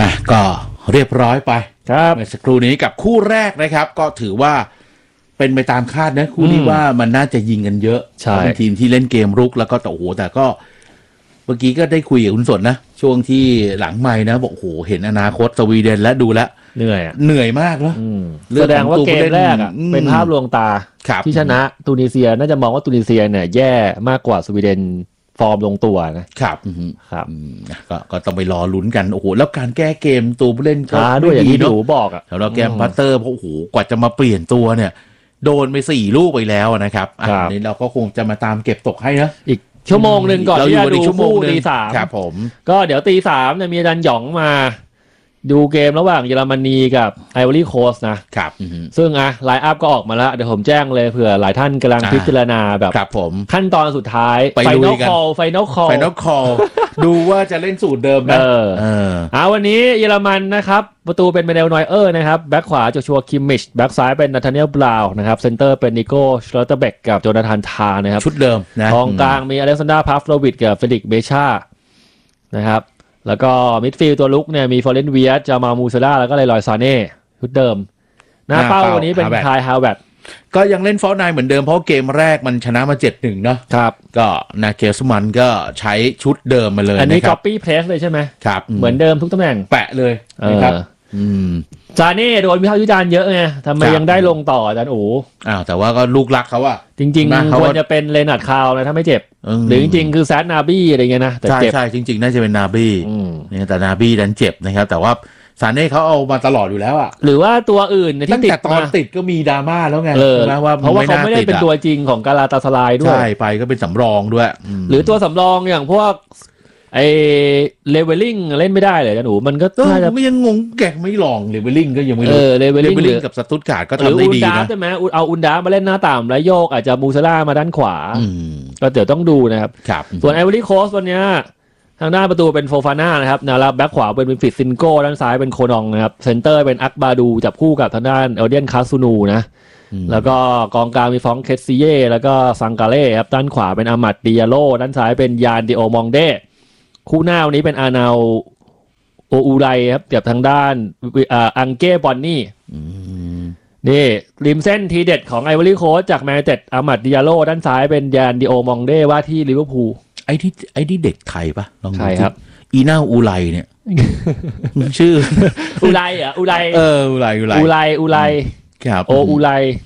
ก็เรียบร้อยไปครับเมื่อสักครู่นี้กับคู่แรกนะครับก็ถือว่าเป็นไปตามคาดนะคู่นี้ว่ามันน่าจะยิงกันเยอะเป็นทีมที่เล่นเกมรุกแล้วก็โอ้โหแต่ก็เมื่อกี้ก็ได้คุยกับคุณสนนะช่วงที่หลังไมค์นะบอกโอ้โหเห็นอนาคตสวีเดนและดูแล้วเหนื่อยมากแล้วแสดงว่าเกมแรกเป็นภาพลวงตาที่ชนะตูนิเซียน่าจะมองว่าตูนิเซียเนี่ยแย่มากกว่าสวีเดนฟอร์มลงตัวนะครับก็ต้องไปรอลุ้นกันโอ้โหแล้วการแก้เกมตัวผู้เล่นก็ด้วยอย่างที่ดูบอกอ่ะแล้วแกมพัตเตอร์เพราะโอ้โหกว่าจะมาเปลี่ยนตัวเนี่ยโดนไป4 ลูกไปแล้วนะครับนี่เราก็คงจะมาตามเก็บตกให้นะอีกชั่วโมงนึงก่อนที่จะดูคู่ตี 3 ครับผมก็เดี๋ยวตี 3เนี่ยมีอาจารย์หยองมาดูเกมระหว่างเยอรมนีกับไอวอรี่โคสต์นะครับซึ่งไลน์อัพก็ออกมาแล้วเดี๋ยวผมแจ้งเลยเผื่อหลายท่านกำลังพิจารณาแบบขั้นตอนสุดท้ายไฟนอลคอลดูว่าจะเล่นสูตรเดิมไหมวันนี้เยอรมันนะครับประตูเป็นเมเนลนอยเออร์นะครับแบ็คขวาโจชัวคิมมิชแบ็คซ้ายเป็นนาธาเนียลบราวน์นะครับเซนเตอร์เป็นนิโก้ชลอตเตอร์เบกกับโจนาธานทานะครับชุดเดิมนะกองกลางมีอเล็กซานดราพาฟโลวิชกับเฟลิกเบชานะครับแล้วก็มิดฟิลด์ตัวลุกเนี่ยมีฟอเรนเวียสจามามูซาด้าแล้วก็เลรอยซาเน่ชุดเดิมหน้าเป้าวันนี้เป็นคายฮาวเวิร์ดก็ยังเล่นฟอร์ไนเหมือนเดิมเพราะเกมแรกมันชนะมา 7-1 เนาะครับก็นาเกลสมันก็ใช้ชุดเดิมมาเลยอันนี้ copy paste เลยใช่ไหมครับเหมือนเดิมทุกตำแหน่งแปะเลยนะครับซาเน่โดนวิพากษ์วิจารณ์เยอะไงทำไมยังได้ลงต่ออาจารย์อู๋แต่ว่าก็ลูกรักเขาอะจริงๆควรจะเป็นเลนาร์ดคาวนะถ้าไม่เจ็บหรือจริงๆคือแซดนาบี้อะไรเงี้ยนะแต่เจ็บใช่จริงๆน่าจะเป็นนาบี้เนี่ยแต่นาบี้ดันเจ็บนะครับแต่ว่าซาเน่เขาเอามาตลอดอยู่แล้วอะหรือว่าตัวอื่นที่ติดตอนติดก็มีดราม่าแล้วไงเพราะว่าเขาไม่ได้เป็นตัวจริงของกาลาตาสลายด้วยใช่ไปก็เป็นสำรองด้วยหรือตัวสำรองอย่างพวกไอเลเวลลิ่งเล่นไม่ได้เลยนะหนูมันก็ไม่ยังงงแกไม่ลองเลเวลลิ่งก็ยังไม่รู้เลเวลลิ่งกับสตุตการ์ดก็ทำได้ดีนะใช่ไหมเอาอุนดามาเล่นหน้าต่ำแล้วโยกอาจจะมูซาร่ามาด้านขวาก็เดี๋ยวต้องดูนะครับส่วนไอวอรี่โคสต์วันนี้ทางด้านประตูเป็นโฟฟาน่านะครับแนวรับแบ็คขวาเป็นฟิตซินโก้ด้านซ้ายเป็นโคนองนะครับเซนเตอร์เป็นอักบาดูจับคู่กับทางด้านเอลเดียนคาซูนูนะแล้วก็กองกลางมีฟองเคสซิเย่แล้วก็ซังกาเล่ครับด้านขวาเป็นอามัดดิอาโลด้านซ้ายเป็นยานดิโอมองเดคู่หน้าวันนี้เป็นอานาโออูไรครับเก็บทางด้านอังเก้บอนนี่นี่ริมเส้นทีเด็ดของไอวอรี่โคสต์จากแมนยูเต็ดอามัดดิอาโลด้านซ้ายเป็นยานดิโอมองเดว่าที่ลิเวอร์พูลไอ้ที่เด็กไทยปะลองดูใช่ครับอีน่าอูไรเนี่ยชื่ออูไรอ่ะอูไรอูไรครับโออูไร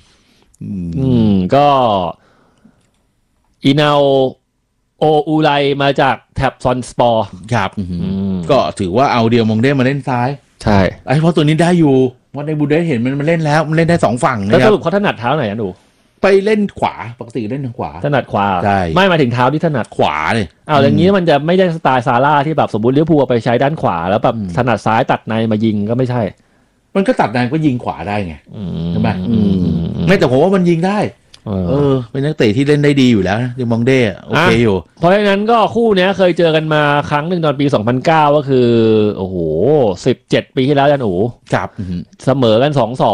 ก็อีนาโออูไรมาจากแท็บซอนสปอร์ครับก็ถือว่าเอาเดียวมองได้มาเล่นซ้ายใช่ไอ้เพราะตัวนี้ได้อยู่วันในบูเดสเห็นมันเล่นแล้วมันเล่นได้2ฝั่งนะครับแล้วสรุปเขาถนัดเท้าไหนอะหนูไปเล่นขวาปกติเล่นทางขวาถนัดขวาใช่ไม่มาถึงเท้าที่ถนัดขวาเลยอย่างนี้มันจะไม่ได้สไตล์ซาร่าที่แบบสมมุติลิเวอร์พูลไปใช้ด้านขวาแล้วแบบถนัดซ้ายตัดในมายิงก็ไม่ใช่มันก็ตัดในก็ยิงขวาได้ไงใช่ไหมไม่แต่ผมว่ามันยิงได้เป็นนักเตะที่เล่นได้ดีอยู่แล้วนะดิมองเด้โอเคอยู่เพราะฉะนั้นก็คู่นี้เคยเจอกันมาครั้งหนึ่งตอนปี2009ก็คือโอ้โห17ปีที่แล้วจันอู๋ครับเสมอกัน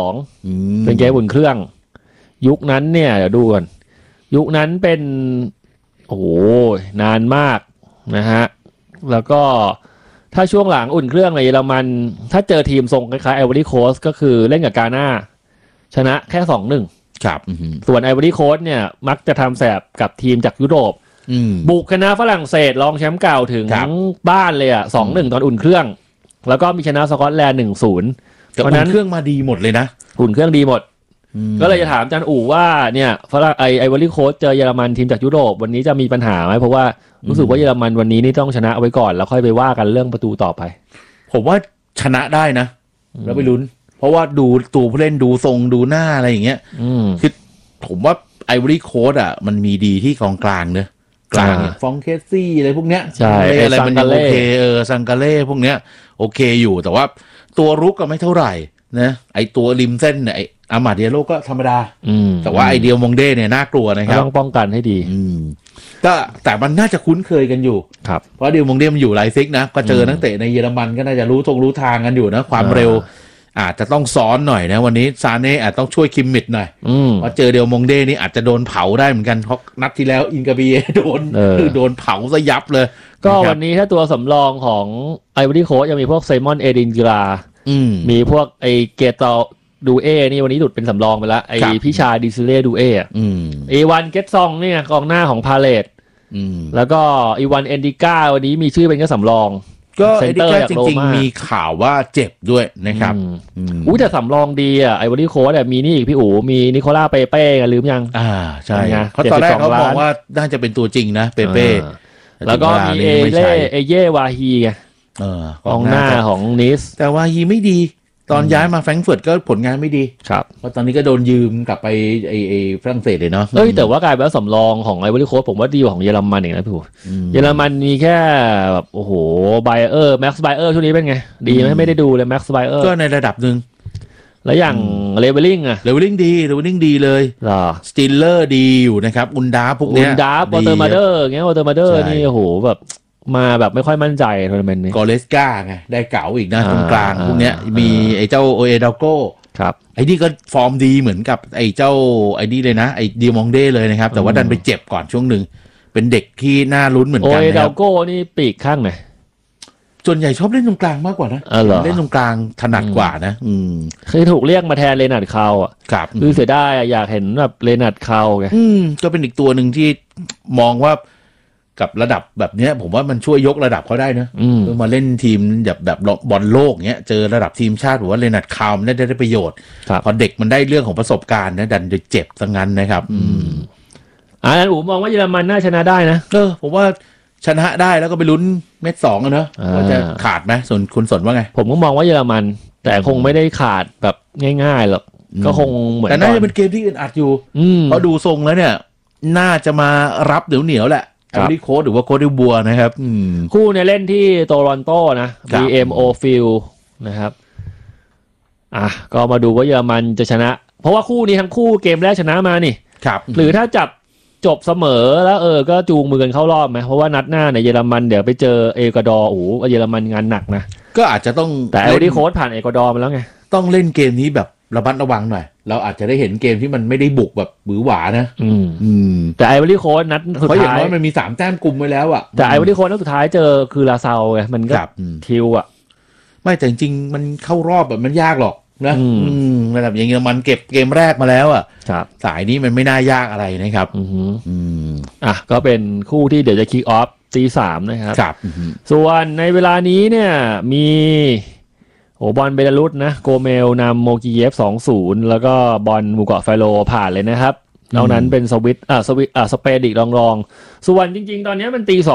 2-2 เป็นเกมอุ่นเครื่องยุคนั้นเนี่ยเดี๋ยวดูกันยุคนั้นเป็นโอ้โหนานมากนะฮะแล้วก็ถ้าช่วงหลังอุ่นเครื่องในเยอรมันถ้าเจอทีมทรงคล้ายๆไอวอรี่โคสต์ก็คือเล่นกับกาน่าชนะแค่ 2-1 ครับส่วนไอวอรี่โคสต์เนี่ยมักจะทำแสบกับทีมจากยุโรปบุกชนะฝรั่งเศสรองแชมป์เก่าถึงบ้านเลยอ่ะ 2-1 ตอนอุ่นเครื่องแล้วก็มีชนะสกอตแลนด์ 1-0 เพราะนั้นเครื่องมาดีหมดเลยนะอุ่นเครื่องดีหมดก็เลยจะถามอาจารย์อู๋ว่าเนี่ยฝรั่งไอวอรี่โคสต์เจอเยอรมันทีมจากยุโรปวันนี้จะมีปัญหาไหมเพราะว่ารู้สึกว่าเยอรมันวันนี้นี่ต้องชนะเอาไว้ก่อนแล้วค่อยไปว่ากันเรื่องประตูต่อไปผมว่าชนะได้นะแล้วไปลุ้นเพราะว่าดูตัวผู้เล่นดูทรงดูหน้าอะไรอย่างเงี้ยคือผมว่าไอวอรี่โคสต์อ่ะมันมีดีที่กองกลางเนอะกลางฟองเคสซี่อะไรพวกเนี้ยอะไรมันยังโอเคซังกาเล่พวกเนี้ยโอเคอยู่แต่ว่าตัวรุกก็ไม่เท่าไหร่นะไอตัวริมเส้นเนี่ยอามาเดียโลก็ธรรมดาแต่ว่าไอเดียมองเด้เนี่ยน่ากลัวนะครับต้องป้องกันให้ดีก็แต่มันน่าจะคุ้นเคยกันอยู่เพราะเดียมองเด้มันอยู่ไลซิกนะก็เจอนักเตะในเยอรมันก็น่าจะรู้ทางกันอยู่นะความเร็วอาจจะต้องซ้อนหน่อยนะวันนี้ซาเน่อาจต้องช่วยคิมมิดหน่อยเพราะเจอเดียมองเด้นี่อาจจะโดนเผาได้เหมือนกันเพราะนัดที่แล้วอินกาเบียโดนเผาซะยับเลยก็วันนี้ถ้าตัวสำรองของไอวอรี่โค้ชยังมีพวกไซมอนเอดินจิรามีพวกไอเกตอดูเอนี่วันนี้หลุดเป็นสำรองไปแล้วไอพี่ชาดิซิเล่ดูเออีวานเกตซองเนี่ยกองหน้าของพาเลตแล้วก็อีวานเอนดิก้าวันนี้มีชื่อเป็นแค่สำรองก็เอนดิก้าจริงๆมีข่าวว่าเจ็บด้วยนะครับแต่สำรองดีอ่ะไอวอรี่โค้ชมีนี่อีกพี่อู๋มีนิโคล่าเปเป้ลืมยังใช่เขาตอนแรกเขาบอกว่าน่าจะเป็นตัวจริงนะเปเป้แล้วก็มีเอเย่วาฮีไงกองหน้าของนิสแต่วาฮีไม่ดีตอนย้ายมาแฟรงก์เฟิร์ตก็ผลงานไม่ดีครับเพราะตอนนี้ก็โดนยืมกลับไปไอฝรั่งเศสเลยเนาะแต่ว่ากลายเป็นสำรองของไอวอรี่โค้ชผมว่าดีกว่าของเยอรมันอีกนะพี่เยอรมันมีแค่แบบโอ้โหไบเออร์แม็กซ์ไบเออร์ช่วงนี้เป็นไงดีไหมไม่ได้ดูเลยแม็กซ์ไบเออร์ก็ในระดับนึงแล้วอย่างเลเวลลิ่งเลเวลลิ่งดีเลยสติลเลอร์ดีอยู่นะครับอุนดาพวกเนี้ยอุนดาวอเตอร์มาเดอร์เงี้ยวอเตอร์มาเดอร์นี่โอ้โหแบบมาแบบไม่ค่อยมั่นใจทัวร์นาเมนต์นี้กอเลสกาไงได้เก๋าอีกนะตรงกลางพวกเนี้ยมีไอ้เจ้าโอเอดาโก้ครับไอ้นี่ก็ฟอร์มดีเหมือนกับไอ้เจ้าไอ้นี่เลยนะไอ้ดิมองเด้เลยนะครับแต่ว่าดันไปเจ็บก่อนช่วงหนึ่งเป็นเด็กที่น่าลุ้นเหมือนกันโอเอดาโก้นี่ปีกข้างไหนส่วนใหญ่ชอบเล่นตรงกลางมากกว่านะเล่นตรงกลางถนัดกว่านะคือถูกเรียกมาแทนเลนัดคาวอ่ะคือเสียดายอยากเห็นแบบเลนัดคาวไงก็เป็นอีกตัวหนึ่งที่มองว่ากับระดับแบบนี้ผมว่ามันช่วยยกระดับเขาได้นะมาเล่นทีมแบบบอลโลกเงี้ยเจอระดับทีมชาติผมว่าเลนัดคาวมันได้ประโยชน์พอเด็กมันได้เรื่องของประสบการณ์นะดันจะเจ็บซะงั้นนะครับนั้นผมมองว่าเยอรมันน่าชนะได้นะผมว่าชนะได้แล้วก็ไปลุ้นเม็ด2อะเนอะว่าจะขาดไหมส่วนคุณสนว่าไงผมก็มองว่าเยอรมันแต่คงไม่ได้ขาดแบบง่ายๆหรอกก็คงเหมือนแต่น่าจะเป็นเกมที่อึดอัดอยู่เพราะดูทรงแล้วเนี่ยน่าจะมารับเหนียวแหละไอวอรี่โค้ชหรือว่าโค้ชดิบัวนะครับคู่เนี่ยเล่นที่โตรอนโตนะ BMO Field นะครับก็มาดูว่าเยอรมันจะชนะเพราะว่าคู่นี้ทั้งคู่เกมแรกชนะมานี่หรือถ้าจับจบเสมอแล้วก็จูงมือกันเข้ารอบไหมเพราะว่านัดหน้าเนี่ยเยอรมันเดี๋ยวไปเจอเอกวาดอร์เยอรมันงานหนักนะก็อาจจะต้องแต่ไอวอรี่โค้ชผ่านเอกวาดอร์มาแล้วไงต้องเล่นเกมนี้แบบระมัดระวังหน่อยเราอาจจะได้เห็นเกมที่มันไม่ได้บุกแบบหวือหวานะแต่ไอวอรี่โค้ชนัดสุดท้ายเพราะอย่างน้อยมันมี3แต้มกลุ่มไว้แล้วแต่ไอวอรี่โค้ชนัดสุดท้ายเจอคือลาเซาไงมันก็ทิวไม่แต่จริงๆมันเข้ารอบแบบมันยากหรอกนะระดับอย่างเงี้ยมันเก็บเกมแรกมาแล้วสายนี้มันไม่น่ายากอะไรนะครับก็เป็นคู่ที่เดี๋ยวจะคิกออฟตี 3นะครับส่วนในเวลานี้เนี่ยมีบอลเบลารุสนะโกเมลนำโมกิเยฟ 2-0 แล้วก็บอลหมู่เกาะไฟโลผ่านเลยนะครับนอกนั้นเป็นสเปนอีกรองส่วนจริงๆตอนนี้มันตี